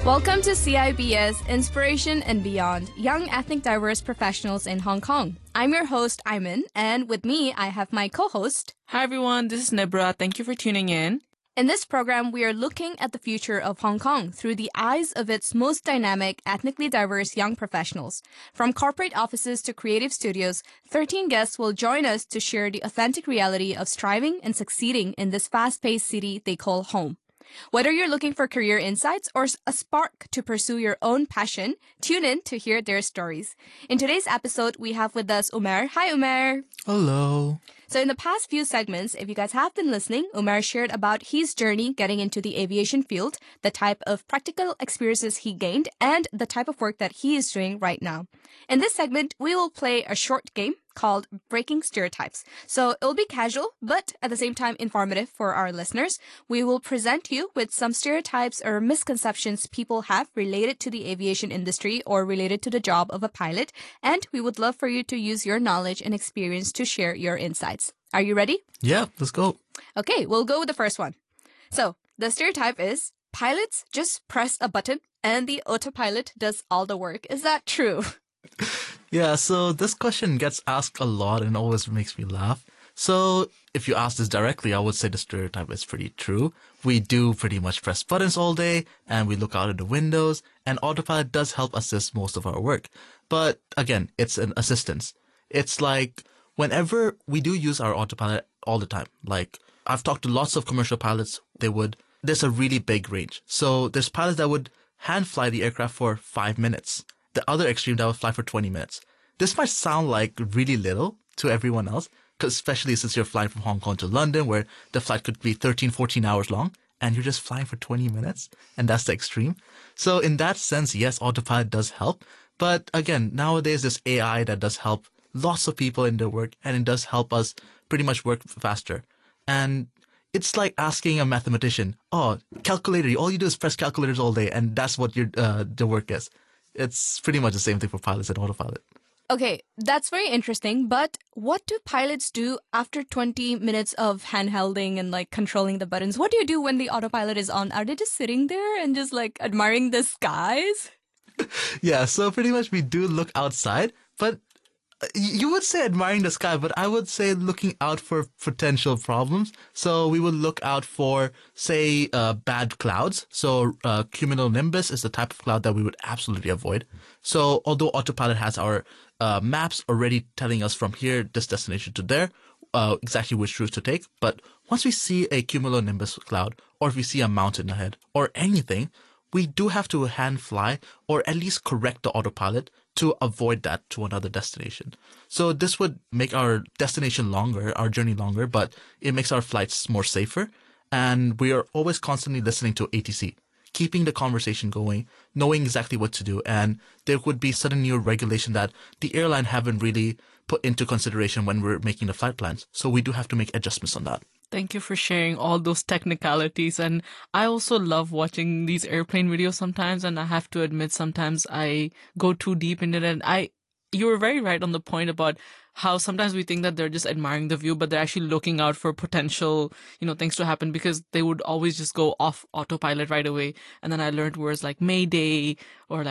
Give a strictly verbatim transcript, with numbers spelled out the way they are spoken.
Welcome to C I B S Inspiration and Beyond, Young Ethnic Diverse Professionals in Hong Kong. I'm your host, Iman, and with me, I have my co-host. Hi everyone, this is Nibra. Thank you for tuning in. In this program, we are looking at the future of Hong Kong through the eyes of its most dynamic, ethnically diverse young professionals. From corporate offices to creative studios, thirteen guests will join us to share the authentic reality of striving and succeeding in this fast-paced city they call home. Whether you're looking for career insights or a spark to pursue your own passion, tune in to hear their stories. In today's episode, we have with us Umair. Hi, Umair. Hello. So in the past few segments, if you guys have been listening, Umair shared about his journey getting into the aviation field, the type of practical experiences he gained, and the type of work that he is doing right now. In this segment, we will play a short game called Breaking Stereotypes. So it'll be casual, but at the same time informative for our listeners. We will present you with some stereotypes or misconceptions people have related to the aviation industry or related to the job of a pilot, and we would love for you to use your knowledge and experience to share your insights. Are you ready? Yeah, let's go. Okay, we'll go with the first one. So the stereotype is pilots just press a button and the autopilot does all the work. Is that true? Yeah, so this question gets asked a lot and always makes me laugh. So if you ask this directly, I would say the stereotype is pretty true. We do pretty much press buttons all day and we look out of the windows, and autopilot does help assist most of our work. But again, it's an assistance. It's like whenever we do use our autopilot all the time, like I've talked to lots of commercial pilots, they would, there's a really big range. So there's pilots that would hand fly the aircraft for five minutes. The other extreme that would fly for twenty minutes. This might sound like really little to everyone else, because especially since you're flying from Hong Kong to London, where the flight could be thirteen, fourteen hours long, and you're just flying for twenty minutes, and that's the extreme. So in that sense, yes, autopilot does help. But again, nowadays there's A I that does help lots of people in their work, and it does help us pretty much work faster. And it's like asking a mathematician, oh, calculator, all you do is press calculators all day, and that's what your uh, the work is. It's pretty much the same thing for pilots and autopilot. Okay, that's very interesting, but what do pilots do after twenty minutes of handholding and like controlling the buttons? What do you do when the autopilot is on? Are they just sitting there and just like admiring the skies? Yeah, so pretty much we do look outside, but you would say admiring the sky, but I would say looking out for potential problems. So we would look out for, say, uh, bad clouds. So uh, cumulonimbus is the type of cloud that we would absolutely avoid. So although autopilot has our uh, maps already telling us from here, this destination to there, uh, exactly which route to take. But once we see a cumulonimbus cloud, or if we see a mountain ahead, or anything, we do have to hand fly or at least correct the autopilot to avoid that to another destination. So this would make our destination longer, our journey longer, but it makes our flights more safer. And we are always constantly listening to A T C, keeping the conversation going, knowing exactly what to do. And there would be sudden new regulation that the airline haven't really put into consideration when we're making the flight plans. So we do have to make adjustments on that. Thank you for sharing all those technicalities. And I also love watching these airplane videos sometimes. And I have to admit, sometimes I go too deep into it. And I, you were very right on the point about how sometimes we think that they're just admiring the view, but they're actually looking out for potential, you know, things to happen, because they would always just go off autopilot right away. And then I learned words like Mayday or like